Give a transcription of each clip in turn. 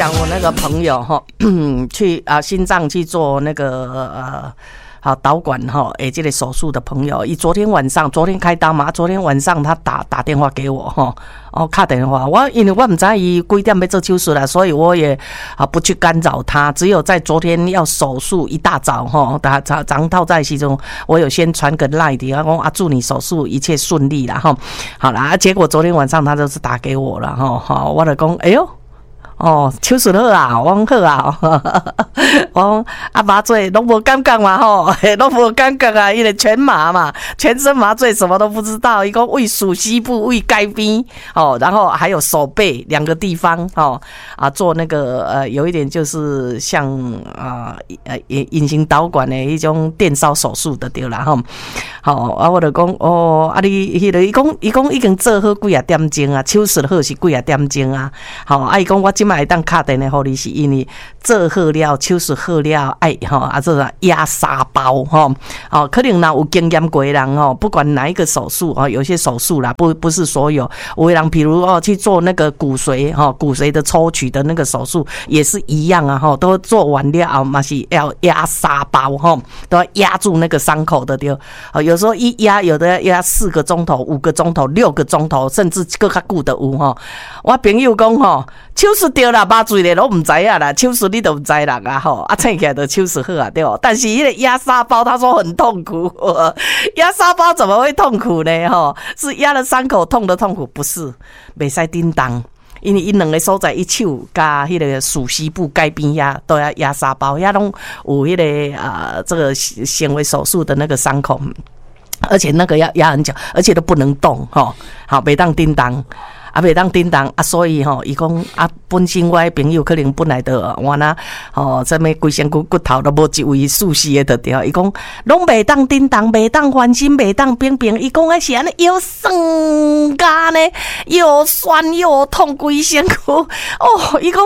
讲我那个朋友哈，去心脏去做那个导管哈，这个手术的朋友，昨天开刀嘛，昨天晚上他打电话给我哈，打电话，因为我不知道伊几点要做手术啦，所以我也不去干扰他，只有在昨天要手术一大早哈，早套在其中，我有先传个 LINE 的，说祝你手术一切顺利啦哈，好啦，结果昨天晚上他就是打给我了哈，我就讲，哎呦。手术好啊，我好啊，我麻醉拢无感觉嘛吼，拢无感觉啊，因为全麻嘛，全身麻醉，什么都不知道。一共胃属西部、胃该边然后还有手背两个地方做那个有一点就是像隐形导管的一种电烧手术的对啦我就讲你迄个伊讲已经做好几啊点钟啊，手术好是几啊点钟啊，伊讲我今会当打电话给你，是因为做好了手术好了这个压沙包可能有经验过的人不管哪一个手术有些手术啦不是所有的人，比如去做那个骨髓的抽取的那个手术也是一样啊都做完了嘛是要压沙包都要压住那个伤口的对有时候一压有的要压4个钟头、5个钟头、6个钟头，甚至更较久的有我朋友讲手术对啦，麻醉咧都唔知啊啦，手术你都唔知啦醒起来就手术好啊对但是那个压沙包他说很痛苦，压沙包怎么会痛苦呢是压了伤口痛的痛苦，不是，袂使叮当。因为伊两个所在，伊手加迄个属西部该边都要压沙包，遐拢有迄个这个纤维手术的那个伤口，而且那个要压很久，而且都不能动好，袂当叮当。袂当叮当所以伊讲本身我的朋友可能本来就我那这么规身骨头都无一位熟悉的对伊讲拢袂当叮当，袂当翻身，袂当冰冰，伊讲是安尼又酸咖呢，又酸又痛规身躯伊讲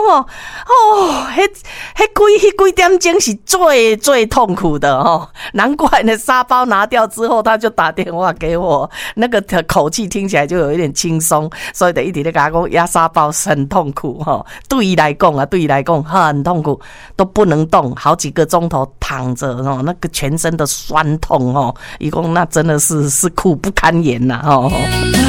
迄几点钟是最痛苦的难怪那沙包拿掉之后他就打电话给我，那个口气听起来就有一点轻松，所以就一直在跟他讲压沙包很痛苦对伊来讲很痛苦，都不能动，好几个钟头躺着那个全身的酸痛伊讲那真的是苦不堪言呐